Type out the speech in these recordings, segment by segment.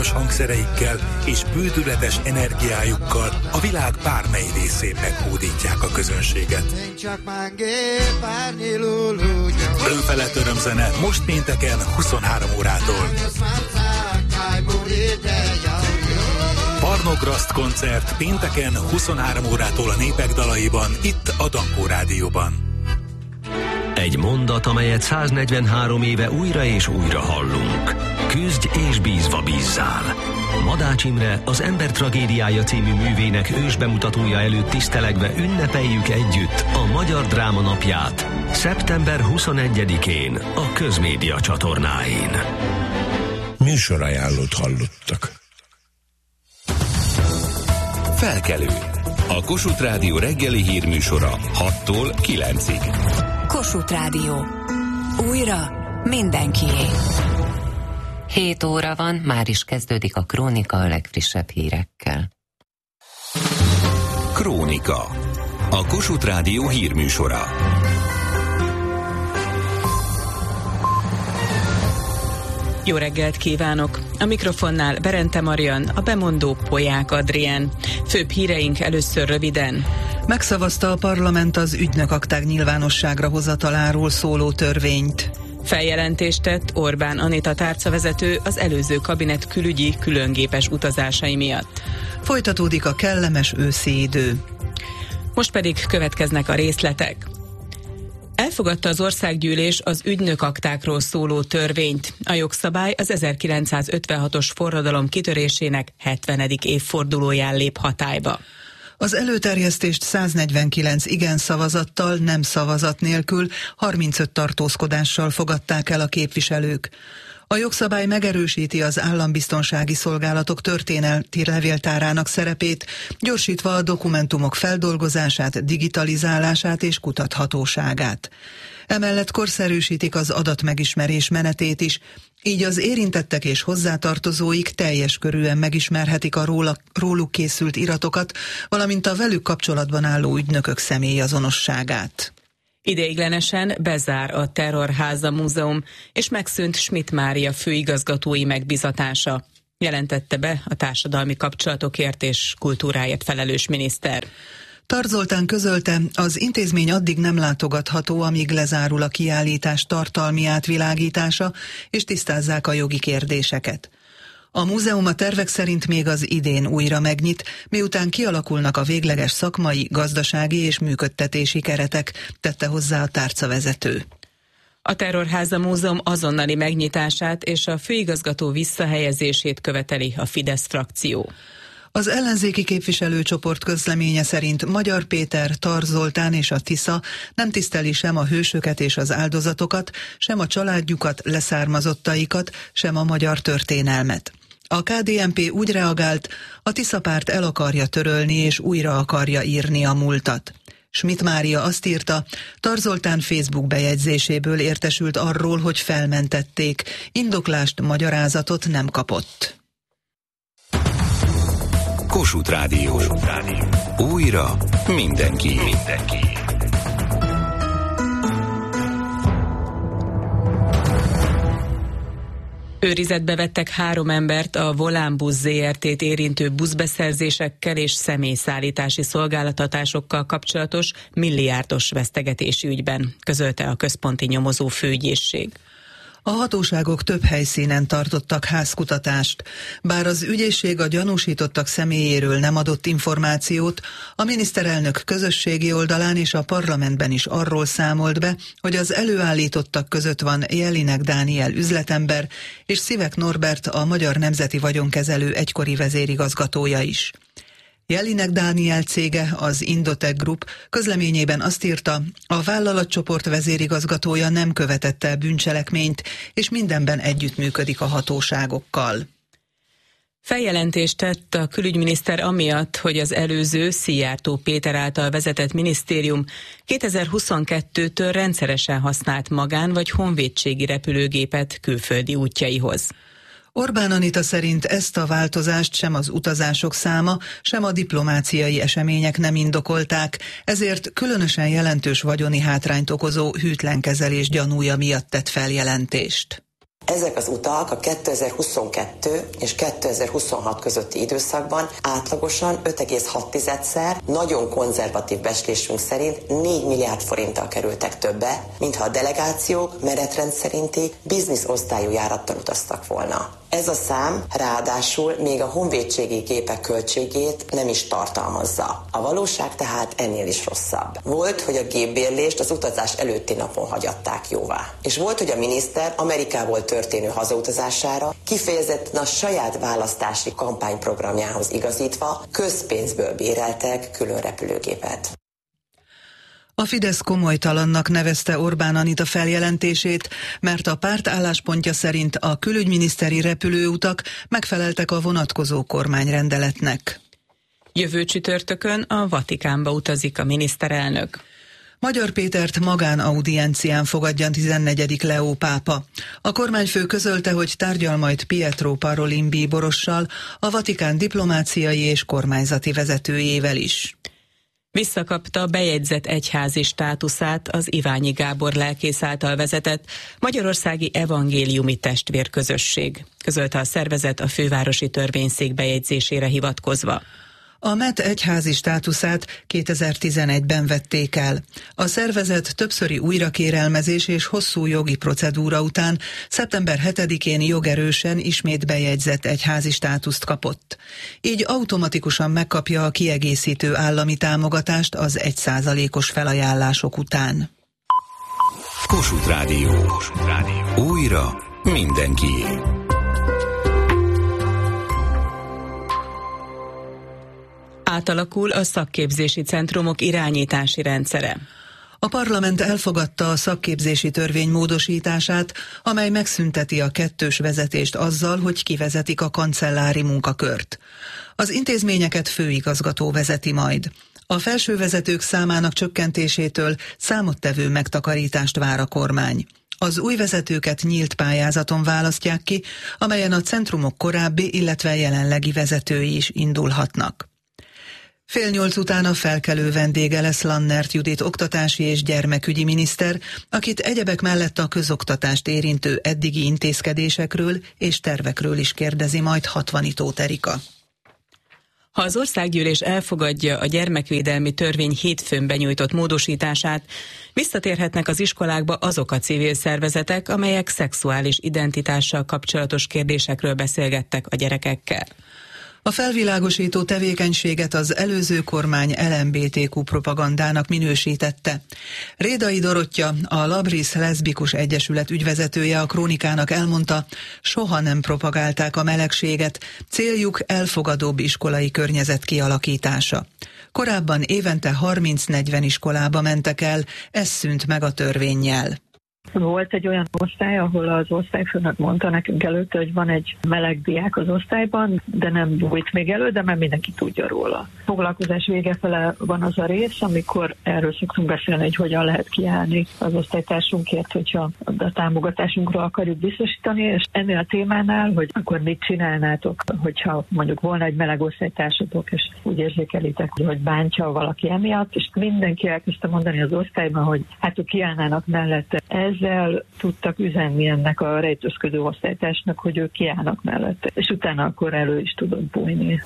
csodálatos hangszereikkel és bődületes energiájukkal a világ bármely részén meghódítják a közönséget. Önfelett örömzene most pénteken 23 órától. Barnograszt koncert pénteken 23 órától a Népek dalaiban, itt a Dankó Rádióban. Egy mondat, amelyet 143 éve újra és újra hallunk. Küzdj és bízva bízzál. Madács Imre az Ember tragédiája című művének ősbemutatója előtt tisztelegve ünnepeljük együtt a Magyar Dráma Napját szeptember 21-én a Közmédia csatornáin. Műsorajánlót hallottak. Felkelő. A Kossuth Rádió reggeli hírműsora 6-tól 9-ig. Kossuth Rádió. Újra mindenkié. 7 óra van, már is kezdődik a Krónika a legfrissebb hírekkel. Krónika. A Kossuth Rádió hírműsora. Jó reggelt kívánok! A mikrofonnál Berente Marian, a bemondó Polyák Adrien. Főbb híreink először röviden. Megszavazta a parlament az ügynökakták nyilvánosságra hozataláról szóló törvényt. Feljelentést tett Orbán Anita tárcavezető az előző kabinet külügyi különgépes utazásai miatt. Folytatódik a kellemes őszi idő. Most pedig következnek a részletek. Elfogadta az országgyűlés az ügynökaktákról szóló törvényt. A jogszabály az 1956-os forradalom kitörésének 70. évfordulóján lép hatályba. Az előterjesztést 149 igen szavazattal, nem szavazat nélkül, 35 tartózkodással fogadták el a képviselők. A jogszabály megerősíti az állambiztonsági szolgálatok történeti levéltárának szerepét, gyorsítva a dokumentumok feldolgozását, digitalizálását és kutathatóságát. Emellett korszerűsítik az adatmegismerés menetét is, így az érintettek és hozzátartozóik teljes körűen megismerhetik a róluk készült iratokat, valamint a velük kapcsolatban álló ügynökök személyazonosságát. Ideiglenesen bezár a Terrorháza Múzeum, és megszűnt Schmidt Mária főigazgatói megbizatása, jelentette be a társadalmi kapcsolatokért és kultúráért felelős miniszter. Tar Zoltán közölte, az intézmény addig nem látogatható, amíg lezárul a kiállítás tartalmi átvilágítása, és tisztázzák a jogi kérdéseket. A múzeum a tervek szerint még az idén újra megnyit, miután kialakulnak a végleges szakmai, gazdasági és működtetési keretek, tette hozzá a tárcavezető. A Terrorháza Múzeum azonnali megnyitását és a főigazgató visszahelyezését követeli a Fidesz frakció. Az ellenzéki képviselőcsoport közleménye szerint Magyar Péter, Tar Zoltán és a Tisza nem tiszteli sem a hősöket és az áldozatokat, sem a családjukat, leszármazottaikat, sem a magyar történelmet. A KDNP úgy reagált, a Tisza párt el akarja törölni és újra akarja írni a múltat. Schmidt Mária azt írta, Tar Zoltán Facebook bejegyzéséből értesült arról, hogy felmentették, indoklást, magyarázatot nem kapott. Kossuth Rádió. Újra mindenki. Őrizetbe vettek 3 embert a Volánbusz ZRT-t érintő buszbeszerzésekkel és személyszállítási szolgáltatásokkal kapcsolatos milliárdos vesztegetési ügyben, közölte a Központi Nyomozó Főügyészség. A hatóságok több helyszínen tartottak házkutatást. Bár az ügyészség a gyanúsítottak személyéről nem adott információt, a miniszterelnök közösségi oldalán és a parlamentben is arról számolt be, hogy az előállítottak között van Jelinek Dániel üzletember és Szivek Norbert, a Magyar Nemzeti Vagyonkezelő egykori vezérigazgatója is. Jelinek Dániel cége, az Indotech Group közleményében azt írta, a vállalatcsoport vezérigazgatója nem követett el bűncselekményt, és mindenben együttműködik a hatóságokkal. Feljelentést tett a külügyminiszter amiatt, hogy az előző Szijjártó Péter által vezetett minisztérium 2022-től rendszeresen használt magán- vagy honvédségi repülőgépet külföldi útjaihoz. Orbán Anita szerint ezt a változást sem az utazások száma, sem a diplomáciai események nem indokolták, ezért különösen jelentős vagyoni hátrányt okozó hűtlen kezelés gyanúja miatt tett feljelentést. Ezek az utak a 2022 és 2026 közötti időszakban átlagosan 5,6-szer, nagyon konzervatív becslésünk szerint 4 milliárd forinttal kerültek többe, mintha a delegációk menetrend szerinti bizniszosztályú járattal utaztak volna. Ez a szám ráadásul még a honvédségi gépek költségét nem is tartalmazza. A valóság tehát ennél is rosszabb. Volt, hogy a gépbérlést az utazás előtti napon hagyatták jóvá. És volt, hogy a miniszter Amerikából történő hazautazására kifejezetten a saját választási kampányprogramjához igazítva közpénzből béreltek külön repülőgépet. A Fidesz komolytalannak nevezte Orbán Anita feljelentését, mert a párt álláspontja szerint a külügyminiszteri repülőutak megfeleltek a vonatkozó kormányrendeletnek. Jövő csütörtökön a Vatikánba utazik a miniszterelnök. Magyar Pétert magánaudiencián fogadja 14. Leó pápa. A kormányfő közölte, hogy tárgyal majd Pietro Parolin bíborossal, a Vatikán diplomáciai és kormányzati vezetőjével is. Visszakapta bejegyzett egyházi státuszát az Iványi Gábor lelkész által vezetett Magyarországi Evangéliumi Testvérközösség, közölte a szervezet a fővárosi törvényszék bejegyzésére hivatkozva. A MET egyházi státuszát 2011-ben vették el. A szervezet többszöri újrakérelmezés és hosszú jogi procedúra után szeptember 7-én jogerősen ismét bejegyzett egyházi státuszt kapott. Így automatikusan megkapja a kiegészítő állami támogatást az 1%-os felajánlások után. Kossuth Rádió. Újra mindenkié. Átalakul a szakképzési centrumok irányítási rendszere. A parlament elfogadta a szakképzési törvény módosítását, amely megszünteti a kettős vezetést azzal, hogy kivezetik a kancellári munkakört. Az intézményeket főigazgató vezeti majd. A felsővezetők számának csökkentésétől számottevő megtakarítást vár a kormány. Az új vezetőket nyílt pályázaton választják ki, amelyen a centrumok korábbi, illetve jelenlegi vezetői is indulhatnak. 7:30 után a felkelő vendége lesz Lannert Judit oktatási és gyermekügyi miniszter, akit egyebek mellett a közoktatást érintő eddigi intézkedésekről és tervekről is kérdezi majd Hatvanitó Erika. Ha az országgyűlés elfogadja a gyermekvédelmi törvény hétfőn benyújtott módosítását, visszatérhetnek az iskolákba azok a civil szervezetek, amelyek szexuális identitással kapcsolatos kérdésekről beszélgettek a gyerekekkel. A felvilágosító tevékenységet az előző kormány LMBTQ propagandának minősítette. Rédai Dorottya, a Labris Leszbikus Egyesület ügyvezetője a Krónikának elmondta, soha nem propagálták a melegséget, céljuk elfogadóbb iskolai környezet kialakítása. Korábban évente 30-40 iskolába mentek el, ez szűnt meg a törvénnyel. Volt egy olyan osztály, ahol az osztályfőnök mondta nekünk előtte, hogy van egy meleg diák az osztályban, de nem bújt még elő, de már mindenki tudja róla. Foglalkozás vége fele van az a rész, amikor erről szoktunk beszélni, hogy hogyan lehet kiállni az osztálytársunkért, hogyha a támogatásunkra akarjuk biztosítani, és ennél a témánál, hogy akkor mit csinálnátok, hogyha mondjuk volna egy meleg osztálytársatok, és úgy érzékelitek, hogy bántja valaki emiatt, és mindenki elkezdte mondani az osztályban, hogy hát ők kiállnának mellette. Ezzel tudtak üzenni ennek a rejtőzködő osztálytársnak, hogy ők kiállnak mellette, és utána akkor elő is tudott bújni.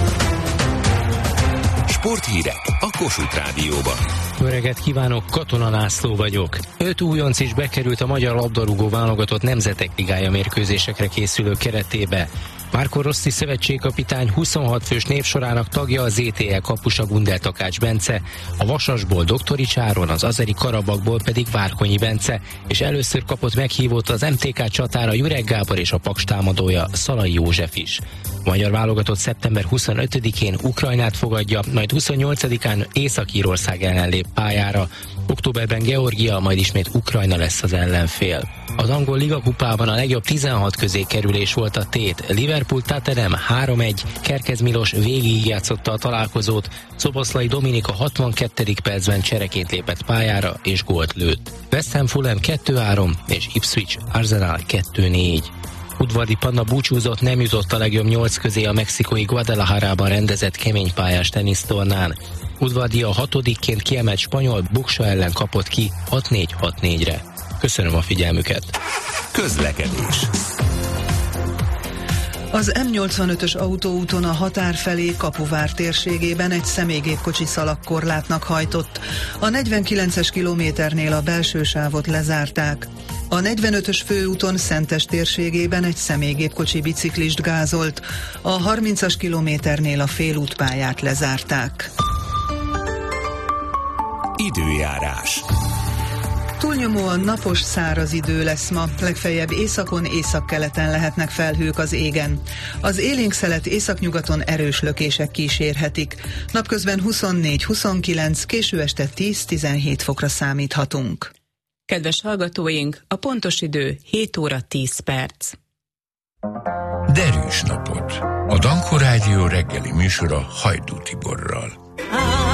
Sporthírek a Kossuth Rádióban. Jó reggelt kívánok, Katona László vagyok. 5 újonc is bekerült a magyar labdarúgó válogatott nemzetek ligája mérkőzésekre készülő keretébe. Márko Rossi szövetségkapitány 26 fős névsorának tagja a ZTL kapusa Gundel Takács Bence, a Vasasból Doktorics Áron, az Azeri Karabakból pedig Várkonyi Bence, és először kapott meghívót az MTK csatára Jurek Gábor és a Paks támadója Szalai József is. A magyar válogatott szeptember 25-én Ukrajnát fogadja, majd 28-án Észak-Írország ellen lép pályára. Októberben Georgia, majd ismét Ukrajna lesz az ellenfél. Az angol ligakupában a legjobb 16 közé kerülés volt a tét. Liverpool Tottenham 3-1, Kerkez Milos végigjátszotta a találkozót, Szoboszlai Dominika 62. percben csereként lépett pályára és gólt lőtt. West Ham Fulham 2-3 és Ipswich Arsenal 2-4. Udvardi Panna búcsúzott, nem jutott a legjobb 8 közé a mexikói Guadalajarában rendezett keménypályás tenisztornán. Udvardi a 6-ként kiemelt spanyol Buksa ellen kapott ki 6-4-6-4-re. Köszönöm a figyelmüket! Közlekedés. Az M85-ös autóúton a határ felé Kapuvár térségében egy személygépkocsi szalagkorlátnak hajtott. A 49-es kilométernél a belső sávot lezárták. A 45-ös főúton Szentes térségében egy személygépkocsi biciklist gázolt. A 30-as kilométernél a félútpályát lezárták. Időjárás. Túlnyomóan napos, száraz idő lesz ma, legfeljebb északon, északkeleten lehetnek felhők az égen. Az élénk szelet északnyugaton erős lökések kísérhetik. Napközben 24-29, késő este 10-17 fokra számíthatunk. Kedves hallgatóink, a pontos idő 7 óra 10 perc. Derűs napot! A Danko Rádió reggeli műsora Hajdú Tiborral.